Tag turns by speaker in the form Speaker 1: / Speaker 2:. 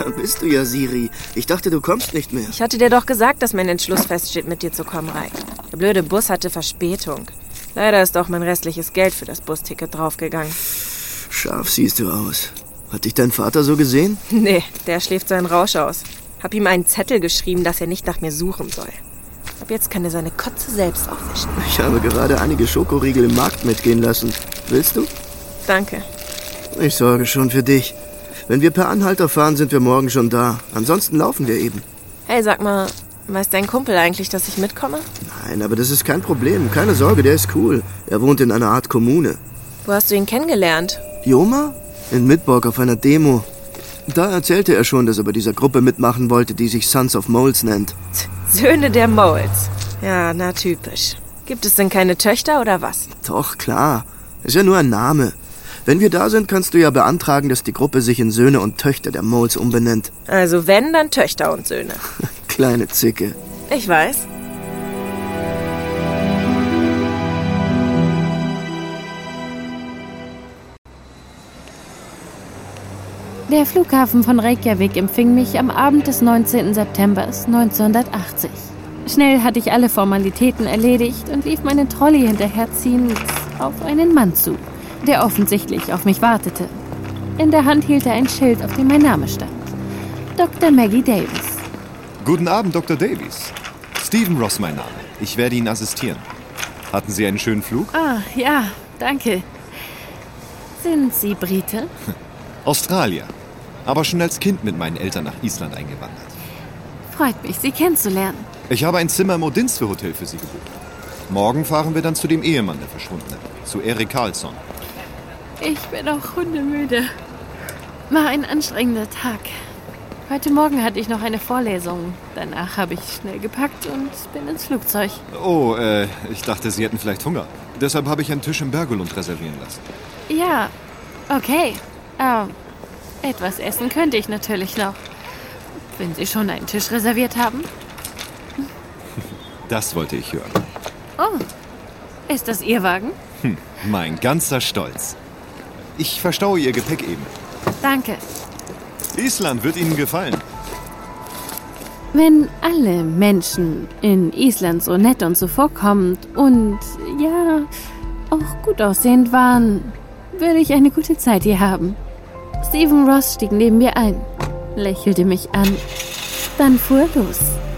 Speaker 1: Da bist du ja, Siri. Ich dachte, du kommst nicht mehr.
Speaker 2: Ich hatte dir doch gesagt, dass mein Entschluss feststeht, mit dir zu kommen, Reik. Der blöde Bus hatte Verspätung. Leider ist auch mein restliches Geld für das Busticket draufgegangen.
Speaker 1: Scharf siehst du aus. Hat dich dein Vater so gesehen?
Speaker 2: Nee, der schläft seinen Rausch aus. Hab ihm einen Zettel geschrieben, dass er nicht nach mir suchen soll. Ab jetzt kann er seine Kotze selbst aufwischen.
Speaker 1: Ich habe gerade einige Schokoriegel im Markt mitgehen lassen. Willst du?
Speaker 2: Danke.
Speaker 1: Ich sorge schon für dich. Wenn wir per Anhalter fahren, sind wir morgen schon da. Ansonsten laufen wir eben.
Speaker 2: Hey, sag mal, weiß dein Kumpel eigentlich, dass ich mitkomme?
Speaker 1: Nein, aber das ist kein Problem. Keine Sorge, der ist cool. Er wohnt in einer Art Kommune.
Speaker 2: Wo hast du ihn kennengelernt?
Speaker 1: Joma? In Midborg auf einer Demo. Da erzählte er schon, dass er bei dieser Gruppe mitmachen wollte, die sich Sons of Moles nennt.
Speaker 2: Söhne der Moles. Ja, na typisch. Gibt es denn keine Töchter oder was?
Speaker 1: Doch, klar. Ist ja nur ein Name. Wenn wir da sind, kannst du ja beantragen, dass die Gruppe sich in Söhne und Töchter der Moles umbenennt.
Speaker 2: Also wenn, dann Töchter und Söhne.
Speaker 1: Kleine Zicke.
Speaker 2: Ich weiß.
Speaker 3: Der Flughafen von Reykjavik empfing mich am Abend des 19. September 1980. Schnell hatte ich alle Formalitäten erledigt und lief meinen Trolley hinterherziehend auf einen Mann zu, der offensichtlich auf mich wartete. In der Hand hielt er ein Schild, auf dem mein Name stand. Dr. Maggie Davis.
Speaker 4: Guten Abend, Dr. Davies. Stephen Ross mein Name. Ich werde Ihnen assistieren. Hatten Sie einen schönen Flug?
Speaker 3: Ah, ja, danke. Sind Sie Brite?
Speaker 4: Australier. Aber schon als Kind mit meinen Eltern nach Island eingewandert.
Speaker 3: Freut mich, Sie kennenzulernen.
Speaker 4: Ich habe ein Zimmer im Odinsve Hotel für Sie gebucht. Morgen fahren wir dann zu dem Ehemann der Verschwundenen, zu Erik Karlsson.
Speaker 3: Ich bin auch hundemüde. War ein anstrengender Tag. Heute Morgen hatte ich noch eine Vorlesung. Danach habe ich schnell gepackt und bin ins Flugzeug.
Speaker 4: Oh, ich dachte, Sie hätten vielleicht Hunger. Deshalb habe ich einen Tisch im Bergolund reservieren lassen.
Speaker 3: Ja, okay. Etwas essen könnte ich natürlich noch. Wenn Sie schon einen Tisch reserviert haben.
Speaker 4: Das wollte ich hören.
Speaker 3: Oh, ist das Ihr Wagen?
Speaker 4: Mein ganzer Stolz. Ich verstaue Ihr Gepäck eben.
Speaker 3: Danke.
Speaker 4: Island wird Ihnen gefallen.
Speaker 3: Wenn alle Menschen in Island so nett und zuvorkommend und, ja, auch gut aussehend waren, würde ich eine gute Zeit hier haben. Stephen Ross stieg neben mir ein, lächelte mich an, dann fuhr er los.